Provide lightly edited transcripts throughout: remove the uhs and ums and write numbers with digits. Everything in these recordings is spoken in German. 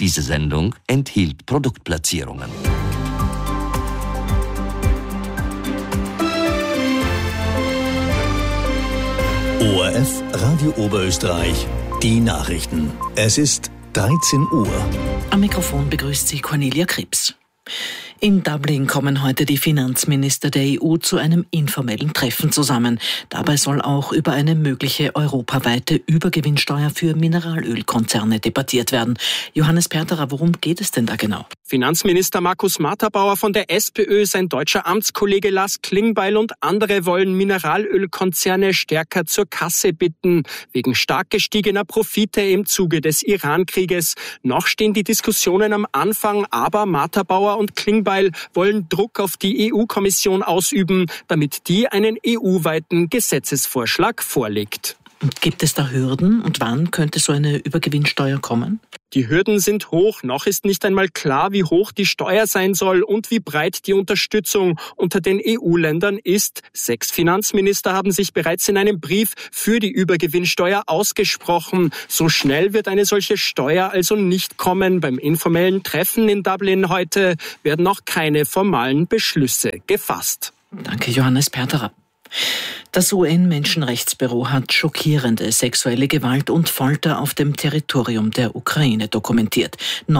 Diese Sendung enthielt Produktplatzierungen. ORF Radio Oberösterreich, die Nachrichten. Es ist 13 Uhr. Am Mikrofon begrüßt Sie Cornelia Krebs. In Dublin kommen heute die Finanzminister der EU zu einem informellen Treffen zusammen. Dabei soll auch über eine mögliche europaweite Übergewinnsteuer für Mineralölkonzerne debattiert werden. Johannes Perterer, worum geht es denn da genau? Finanzminister Markus Matterbauer von der SPÖ, sein deutscher Amtskollege Lars Klingbeil und andere wollen Mineralölkonzerne stärker zur Kasse bitten, wegen stark gestiegener Profite im Zuge des Iran-Krieges. Noch stehen die Diskussionen am Anfang, aber Matterbauer und Klingbeil wollen Druck auf die EU-Kommission ausüben, damit die einen EU-weiten Gesetzesvorschlag vorlegt. Und gibt es da Hürden und wann könnte so eine Übergewinnsteuer kommen? Die Hürden sind hoch. Noch ist nicht einmal klar, wie hoch die Steuer sein soll und wie breit die Unterstützung unter den EU-Ländern ist. 6 Finanzminister haben sich bereits in einem Brief für die Übergewinnsteuer ausgesprochen. So schnell wird eine solche Steuer also nicht kommen. Beim informellen Treffen in Dublin heute werden noch keine formalen Beschlüsse gefasst. Danke, Johannes Perterer. Das UN-Menschenrechtsbüro hat schockierende sexuelle Gewalt und Folter auf dem Territorium der Ukraine dokumentiert.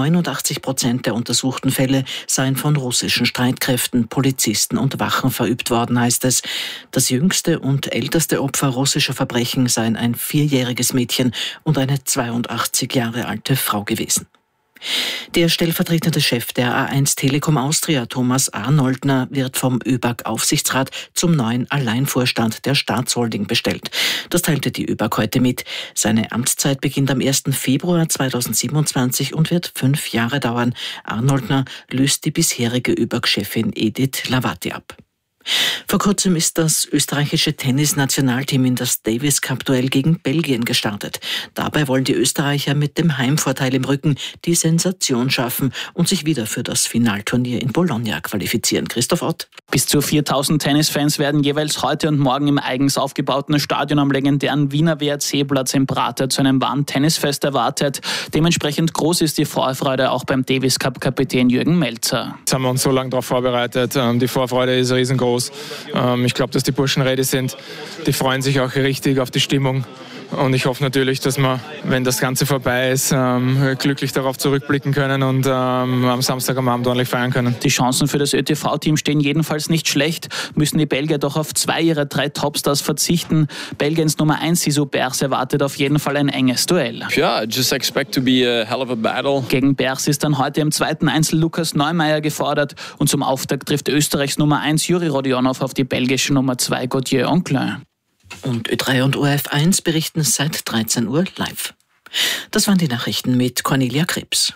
89% der untersuchten Fälle seien von russischen Streitkräften, Polizisten und Wachen verübt worden, heißt es. Das jüngste und älteste Opfer russischer Verbrechen seien ein 4-jähriges Mädchen und eine 82 Jahre alte Frau gewesen. Der stellvertretende Chef der A1 Telekom Austria, Thomas Arnoldner, wird vom ÖBAG-Aufsichtsrat zum neuen Alleinvorstand der Staatsholding bestellt. Das teilte die ÖBAG heute mit. Seine Amtszeit beginnt am 1. Februar 2027 und wird 5 Jahre dauern. Arnoldner löst die bisherige ÖBAG-Chefin Edith Lavati ab. Vor kurzem ist das österreichische Tennis-Nationalteam in das Davis-Cup-Duell gegen Belgien gestartet. Dabei wollen die Österreicher mit dem Heimvorteil im Rücken die Sensation schaffen und sich wieder für das Finalturnier in Bologna qualifizieren. Christoph Ott. Bis zu 4.000 Tennisfans werden jeweils heute und morgen im eigens aufgebauten Stadion am legendären Wiener WRC-Platz in Prater zu einem wahren Tennisfest erwartet. Dementsprechend groß ist die Vorfreude auch beim Davis-Cup-Kapitän Jürgen Melzer. Jetzt haben wir uns so lange darauf vorbereitet. Die Vorfreude ist riesengroß. Ich glaube, dass die Burschen ready sind. Die freuen sich auch richtig auf die Stimmung. Und ich hoffe natürlich, dass wir, wenn das Ganze vorbei ist, glücklich darauf zurückblicken können und am Samstag am Abend ordentlich feiern können. Die Chancen für das ÖTV-Team stehen jedenfalls nicht schlecht. Müssen die Belgier doch auf 2 ihrer 3 Topstars verzichten. Belgiens Nummer 1 Sissou Bers erwartet auf jeden Fall ein enges Duell. Yeah, just expect to be a hell of a battle. Gegen Bers ist dann heute im 2. Einzel Lukas Neumeier gefordert und zum Auftakt trifft Österreichs Nummer 1 Juri Rodionov auf die belgische Nummer 2 Gauthier Anclin. Und Ö3 und ORF1 berichten seit 13 Uhr live. Das waren die Nachrichten mit Cornelia Krebs.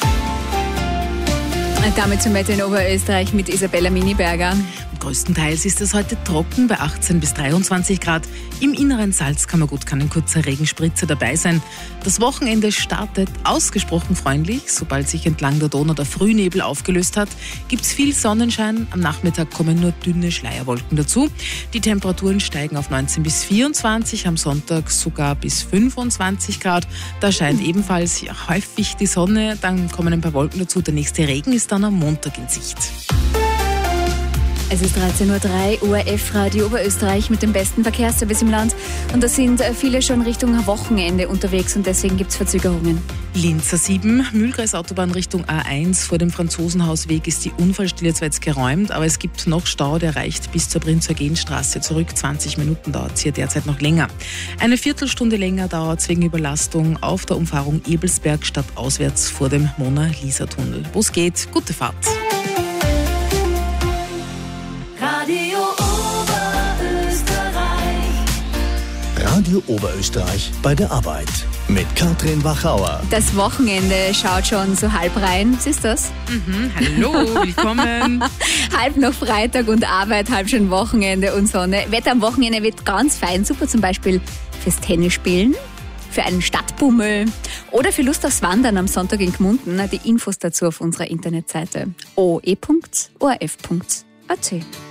Damit zum Wetter in Oberösterreich mit Isabella Miniberger. Größtenteils ist es heute trocken bei 18 bis 23 Grad. Im inneren Salzkammergut kann ein kurzer Regenspritzer dabei sein. Das Wochenende startet ausgesprochen freundlich. Sobald sich entlang der Donau der Frühnebel aufgelöst hat, gibt es viel Sonnenschein. Am Nachmittag kommen nur dünne Schleierwolken dazu. Die Temperaturen steigen auf 19 bis 24, am Sonntag sogar bis 25 Grad. Da scheint ebenfalls häufig die Sonne, dann kommen ein paar Wolken dazu. Der nächste Regen ist dann am Montag in Sicht. Es ist 13.03 Uhr, ORF Radio Oberösterreich mit dem besten Verkehrsservice im Land. Und da sind viele schon Richtung Wochenende unterwegs und deswegen gibt es Verzögerungen. Linz A7, Mühlkreis Autobahn Richtung A1. Vor dem Franzosenhausweg ist die Unfallstelle zwar jetzt geräumt, aber es gibt noch Stau, der reicht bis zur Prinz-Eugen-Straße zurück. 20 Minuten dauert es hier derzeit noch länger. Eine Viertelstunde länger dauert es wegen Überlastung auf der Umfahrung Ebelsberg stadtauswärts vor dem Mona-Lisa-Tunnel. Wo es geht, gute Fahrt. Radio Oberösterreich bei der Arbeit mit Katrin Wachauer. Das Wochenende schaut schon so halb rein. Was ist das? Hallo, willkommen. Halb noch Freitag und Arbeit, halb schon Wochenende und Sonne. Wetter am Wochenende wird ganz fein. Super zum Beispiel fürs Tennisspielen, für einen Stadtbummel oder für Lust aufs Wandern am Sonntag in Gmunden. Die Infos dazu auf unserer Internetseite oe.orf.at.